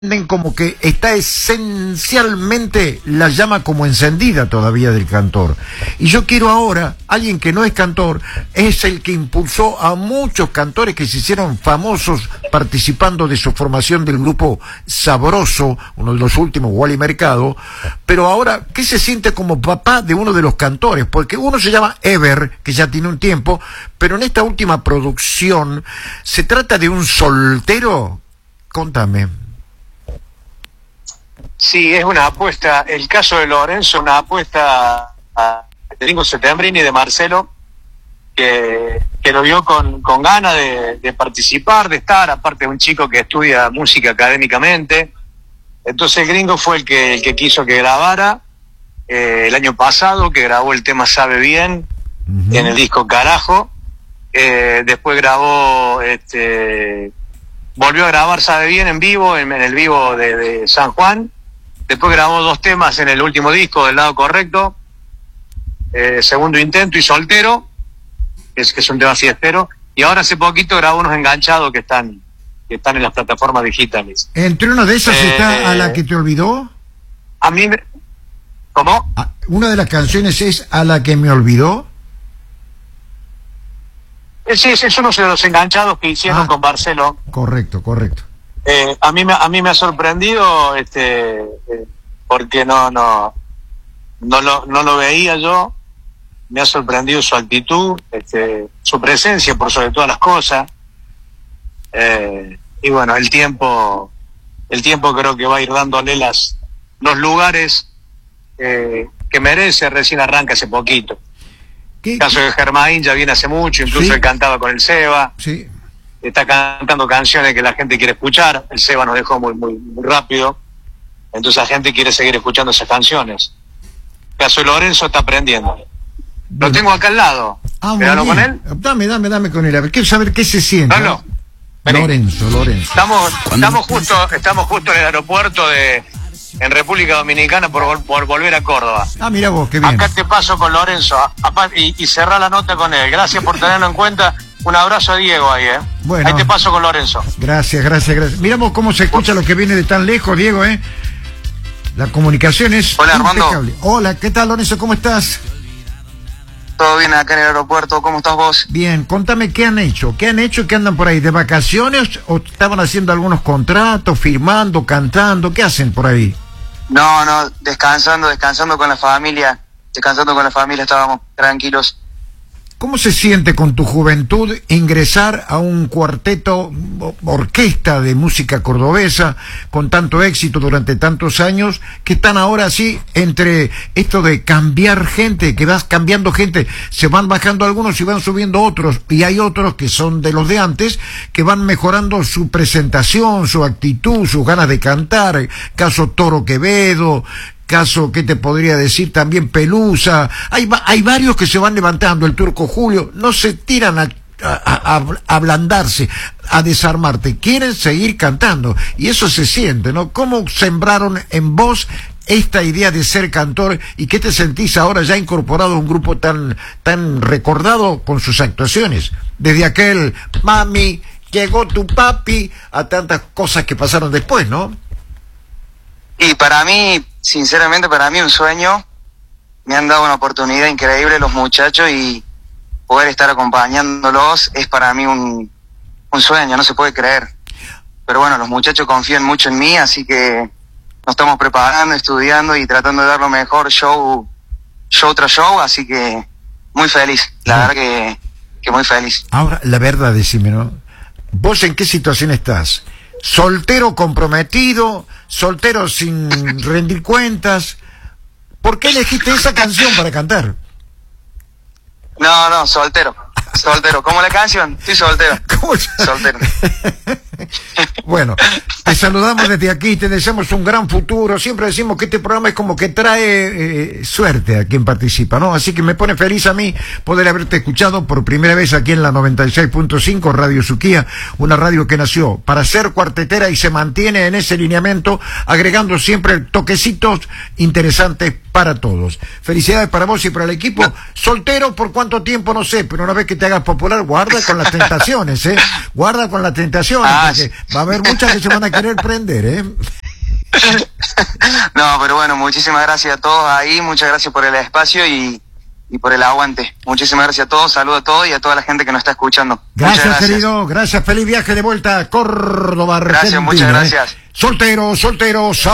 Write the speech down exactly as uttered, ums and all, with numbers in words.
como que está esencialmente la llama como encendida todavía del cantor. Y yo quiero ahora, alguien que no es cantor, es el que impulsó a muchos cantores que se hicieron famosos participando de su formación del grupo Sabroso, uno de los últimos, Wally Mercado. Pero ahora, ¿qué se siente como papá de uno de los cantores? Porque uno se llama Ever, que ya tiene un tiempo, pero en esta última producción, ¿se trata de un soltero? Contame. Sí, es una apuesta. El caso de Lorenzo, una apuesta a Ringo Settembrini y de Marcelo, que, que lo vio con, con ganas de, de participar, de estar, aparte de un chico que estudia música académicamente. Entonces Gringo fue el que, el que quiso que grabara eh, el año pasado, que grabó el tema Sabe Bien, uh-huh, en el disco Carajo. Eh, después grabó, este, volvió a grabar Sabe Bien en vivo, en, en el vivo de, de San Juan. Después grabó dos temas en el último disco, Del Lado Correcto, eh, Segundo Intento y Soltero, que es, que es un tema fiestero, y ahora hace poquito grabó unos enganchados que están que están en las plataformas digitales. ¿Entre una de esas eh, está A la que te olvidó? A mí me... ¿Cómo? ¿Una de las canciones es A la que me olvidó? Sí, es, es uno de los enganchados que hicieron ah, con Marcelo. Correcto, correcto. Eh, a mí me a mí me ha sorprendido este eh, porque no no no lo no lo veía yo. Me ha sorprendido su actitud, este su presencia por sobre todas las cosas, eh, y bueno, el tiempo el tiempo creo que va a ir dándole las los lugares eh, que merece. Recién arranca hace poquito. El caso de Germain ya viene hace mucho, incluso sí, él cantaba con el Seba. Sí. Está cantando canciones que la gente quiere escuchar. El Seba nos dejó muy, muy, muy rápido, entonces la gente quiere seguir escuchando esas canciones. El caso de Lorenzo está aprendiendo. Lo bueno, tengo acá al lado. Ah, ¿me hablo con él? Dame, dame, dame con él. A ver, quiero saber qué se siente. No, no. Lorenzo, Lorenzo. Estamos, estamos justo, estamos justo en el aeropuerto de, en República Dominicana por, por volver a Córdoba. Ah, mira vos, qué bien. Acá te paso con Lorenzo y, y cerrá la nota con él. Gracias por tenerlo en cuenta. Un abrazo a Diego ahí, ¿eh? Bueno, ahí te paso con Lorenzo. Gracias, gracias, gracias. Miramos cómo se escucha lo que viene de tan lejos, Diego, ¿eh? La comunicación es Hola, impecable. Armando. Hola, ¿qué tal, Lorenzo? ¿Cómo estás? Todo bien acá en el aeropuerto. ¿Cómo estás vos? Bien, contame qué han hecho. ¿Qué han hecho? ¿Qué andan por ahí? ¿De vacaciones? ¿O estaban haciendo algunos contratos, firmando, cantando? ¿Qué hacen por ahí? No, no, descansando, descansando con la familia. Descansando con la familia, estábamos tranquilos. ¿Cómo se siente con tu juventud ingresar a un cuarteto, orquesta de música cordobesa, con tanto éxito durante tantos años, que están ahora así entre esto de cambiar gente, que vas cambiando gente, se van bajando algunos y van subiendo otros, y hay otros que son de los de antes, que van mejorando su presentación, su actitud, sus ganas de cantar, caso Toro Quevedo, caso, ¿qué te podría decir? También Pelusa. Hay, hay varios que se van levantando, el Turco Julio, no se tiran a, a, a, a ablandarse, a desarmarte, quieren seguir cantando, y eso se siente, ¿no? ¿Cómo sembraron en vos esta idea de ser cantor, y qué te sentís ahora ya incorporado a un grupo tan, tan recordado con sus actuaciones? Desde aquel Mami, llegó tu papi, a tantas cosas que pasaron después, ¿no? Y para mí, sinceramente, para mí un sueño. Me han dado una oportunidad increíble los muchachos y poder estar acompañándolos es para mí un, un sueño, no se puede creer. Pero bueno, los muchachos confían mucho en mí, así que nos estamos preparando, estudiando y tratando de dar lo mejor show, show tras show, así que muy feliz, la verdad que, que muy feliz. Ahora, la verdad, decime, ¿no? ¿Vos en qué situación estás? ¿Soltero comprometido? ¿Soltero sin rendir cuentas? ¿Por qué elegiste esa canción para cantar? No, no, soltero. Soltero. ¿Cómo la canción? Sí, soltero. ¿Cómo? Soltero. Bueno, te saludamos desde aquí, te deseamos un gran futuro. Siempre decimos que este programa es como que trae eh, suerte a quien participa, ¿no? Así que me pone feliz a mí poder haberte escuchado por primera vez aquí en la noventa y seis punto cinco Radio Suquía, una radio que nació para ser cuartetera y se mantiene en ese lineamiento, agregando siempre toquecitos interesantes para todos. Felicidades para vos y para el equipo. Soltero, ¿por cuánto tiempo? No sé, pero una vez que te hagas popular, guarda con las tentaciones, ¿eh? Guarda con las tentaciones. Ah, más. Que va a haber muchas que se van a querer prender, ¿eh? No, pero bueno, muchísimas gracias a todos ahí, muchas gracias por el espacio y, y por el aguante. Muchísimas gracias a todos, saludos a todos y a toda la gente que nos está escuchando. Gracias, gracias. querido, gracias, feliz viaje de vuelta a Córdoba, Argentina. Gracias, muchas gracias. ¿eh? Soltero, soltero,